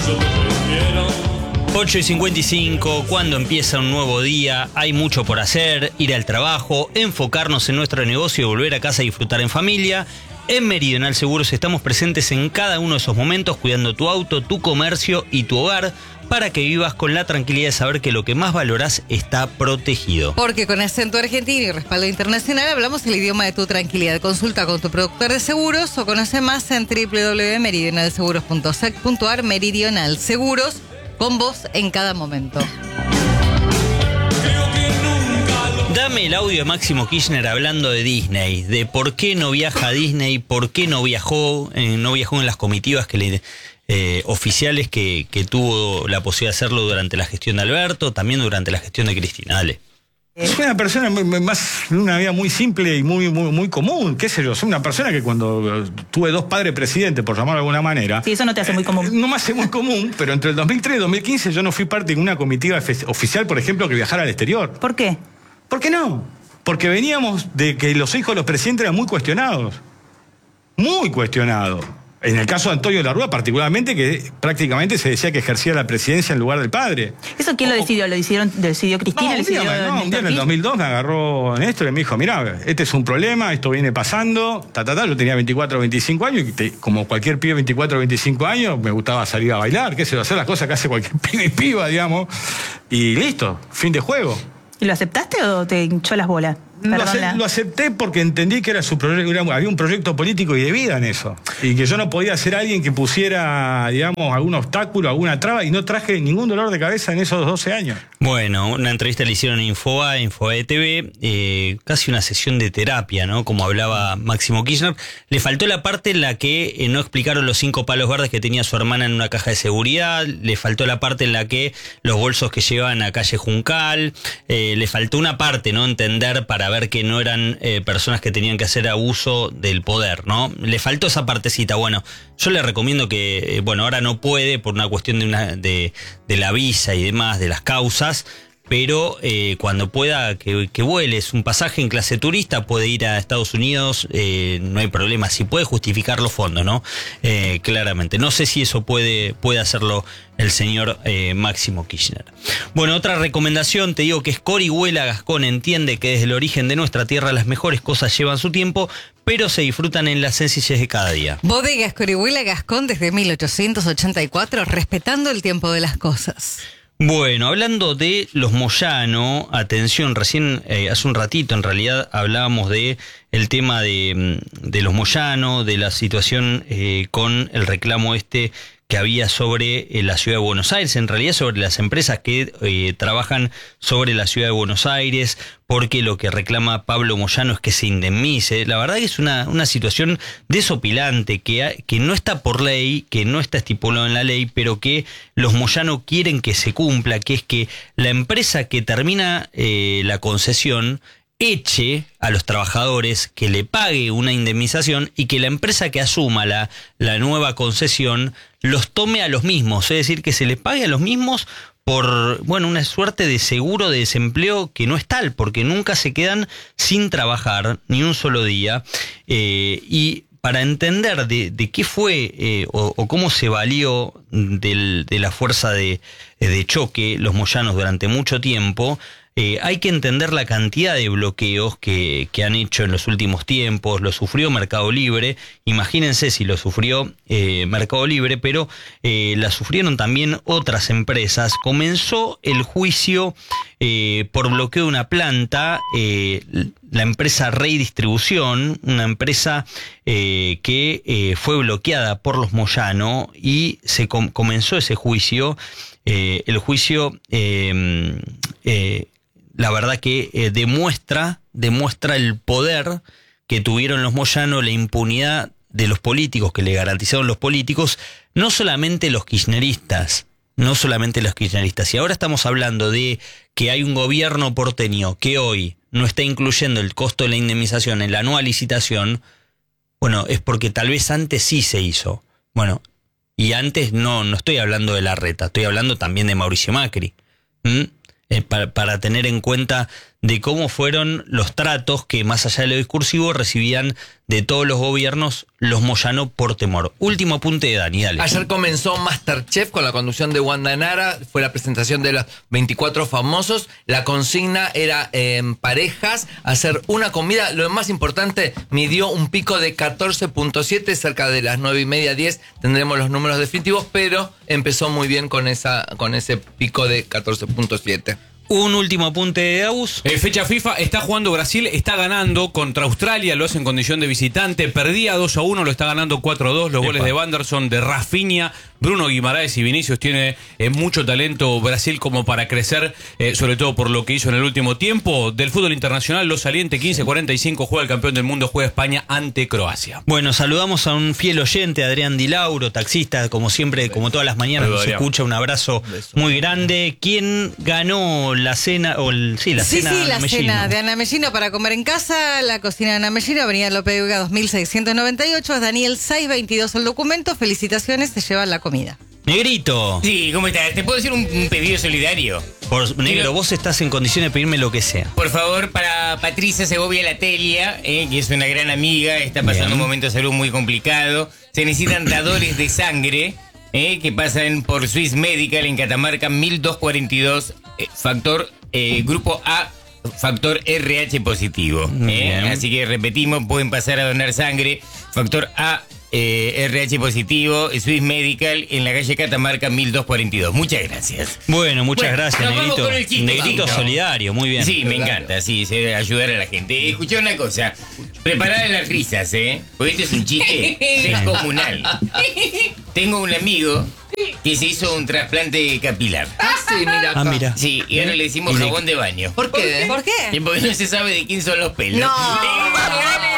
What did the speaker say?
8:55, cuando empieza un nuevo día, hay mucho por hacer, ir al trabajo, enfocarnos en nuestro negocio y volver a casa a disfrutar en familia. En Meridional Seguros estamos presentes en cada uno de esos momentos, cuidando tu auto, tu comercio y tu hogar, para que vivas con la tranquilidad de saber que lo que más valorás está protegido. Porque con acento argentino y respaldo internacional hablamos el idioma de tu tranquilidad. Consulta con tu productor de seguros o conoce más en www.meridionalseguros.sec.ar. Meridional Seguros, con vos en cada momento. Dame el audio de Máximo Kirchner hablando de Disney, de por qué no viaja a Disney, por qué no viajó en las comitivas oficiales que tuvo la posibilidad de hacerlo durante la gestión de Alberto, también durante la gestión de Cristina. Dale. Soy una persona una vida muy simple y muy común, qué sé yo. Soy una persona que cuando tuve dos padres presidentes, por llamarlo de alguna manera... Sí, eso no te hace muy común. No me hace muy común, pero entre el 2003 y 2015 yo no fui parte de una comitiva oficial, por ejemplo, que viajara al exterior. ¿Por qué? ¿Por qué no? Porque veníamos de que los hijos de los presidentes eran muy cuestionados. Muy cuestionados. En el caso de Antonio Larrúa, particularmente, que prácticamente se decía que ejercía la presidencia en lugar del padre. ¿Eso quién lo decidió? ¿Lo decidió Cristina? Un día en el 2002 me agarró Néstor y me dijo, mirá, este es un problema, esto viene pasando, yo tenía 24 o 25 años, y como cualquier pibe de 24 o 25 años, me gustaba salir a bailar, qué sé yo, hacer las cosas que hace cualquier pibe y piba, digamos, y listo, fin de juego. ¿Y lo aceptaste o te hinchó las bolas? Lo acepté porque entendí que era su proyecto, había un proyecto político y de vida en eso. Y que yo no podía ser alguien que pusiera, digamos, algún obstáculo, alguna traba, y no traje ningún dolor de cabeza en esos 12 años. Bueno, una entrevista le hicieron en Infobae TV, casi una sesión de terapia, ¿no? Como hablaba Máximo Kirchner. Le faltó la parte en la que no explicaron los 5 palos verdes que tenía su hermana en una caja de seguridad, le faltó la parte en la que los bolsos que llevaban a calle Juncal, le faltó una parte, ¿no? Entender para ver que no eran personas que tenían que hacer abuso del poder, ¿no? Le faltó esa partecita. Bueno, yo le recomiendo que, ahora no puede por una cuestión de la visa y demás, de las causas, pero cuando pueda que vuele, es un pasaje en clase turista, puede ir a Estados Unidos, no hay problema, si puede justificar los fondos, ¿no? Claramente. No sé si eso puede hacerlo el señor Máximo Kirchner. Bueno, otra recomendación, te digo que es Orihuela Gascón entiende que desde el origen de nuestra tierra las mejores cosas llevan su tiempo, pero se disfrutan en las sencillez de cada día. Bodegas Orihuela Gascón desde 1884, respetando el tiempo de las cosas. Bueno, hablando de los Moyano, atención, recién hace un ratito en realidad hablábamos de el tema de los Moyano, de la situación con el reclamo que había sobre la ciudad de Buenos Aires, en realidad sobre las empresas que trabajan sobre la ciudad de Buenos Aires, porque lo que reclama Pablo Moyano es que se indemnice. La verdad que es una situación desopilante, que no está por ley, que no está estipulado en la ley, pero que los Moyano quieren que se cumpla, que es que la empresa que termina la concesión eche a los trabajadores, que le pague una indemnización y que la empresa que asuma la nueva concesión los tome a los mismos, es decir, que se les pague a los mismos por, una suerte de seguro de desempleo que no es tal, porque nunca se quedan sin trabajar ni un solo día. Y para entender de qué fue o cómo se valió de la fuerza de choque los Moyanos durante mucho tiempo, hay que entender la cantidad de bloqueos que han hecho en los últimos tiempos. Lo sufrió Mercado Libre, imagínense si lo sufrió Mercado Libre, pero la sufrieron también otras empresas. Comenzó el juicio por bloqueo de una planta, la empresa Rey Distribución, una empresa que fue bloqueada por los Moyano, y se comenzó ese juicio. El juicio... la verdad que demuestra el poder que tuvieron los Moyano, la impunidad de los políticos que le garantizaron los políticos, no solamente los kirchneristas. Y ahora estamos hablando de que hay un gobierno porteño que hoy no está incluyendo el costo de la indemnización en la nueva licitación. Bueno, es porque tal vez antes sí se hizo. Bueno, y antes no estoy hablando de Larreta, estoy hablando también de Mauricio Macri. Para tener en cuenta de cómo fueron los tratos que, más allá de lo discursivo, recibían de todos los gobiernos los Moyano por temor. Último apunte de Dani, dale. Ayer comenzó Masterchef con la conducción de Wanda Nara, fue la presentación de los 24 famosos. La consigna era en parejas, hacer una comida. Lo más importante, midió un pico de 14.7, cerca de las 9:30, 10 tendremos los números definitivos, pero empezó muy bien con ese pico de 14.7. Un último apunte de Agus. Fecha FIFA, está jugando Brasil, está ganando contra Australia, lo hace en condición de visitante, perdía 2-1, lo está ganando 4-2, los goles de Wanderson, de Rafinha, Bruno Guimaraes y Vinicius. Tiene mucho talento Brasil como para crecer, sobre todo por lo que hizo en el último tiempo. Del fútbol internacional, lo saliente, 15:45, juega el campeón del mundo, juega España ante Croacia. Bueno, saludamos a un fiel oyente, Adrián Di Lauro, taxista, como siempre, como todas las mañanas, nos escucha. Un abrazo muy grande. ¿Quién ganó la cena? La cena de Ana Mellino para comer en casa, la cocina de Ana Mellino, Avenida López de Vega 2698, es Daniel 622 el documento. Felicitaciones, se lleva la comida. Negrito. Sí, ¿cómo estás? ¿Te puedo decir un pedido solidario? Negro, vos estás en condiciones de pedirme lo que sea. Por favor, para Patricia Segovia Latelia, que es una gran amiga, está pasando un momento de salud muy complicado. Se necesitan dadores de sangre, que pasan por Swiss Medical en Catamarca 1242, factor grupo A, factor RH positivo. Así que repetimos, pueden pasar a donar sangre, factor A, RH positivo, Swiss Medical en la calle Catamarca 1242. Muchas gracias. Bueno, muchas gracias, Negrito. Negrito solidario, muy bien. Sí, me encanta, sí, ayudar a la gente. Escuchá una cosa, preparad las risas, porque este es un chiste descomunal. Tengo un amigo que se hizo un trasplante capilar. Sí, mira acá. Mira. Sí, y ahora le decimos jabón de baño. ¿Por qué? ¿Por qué? Porque no se sabe de quién son los pelos. No.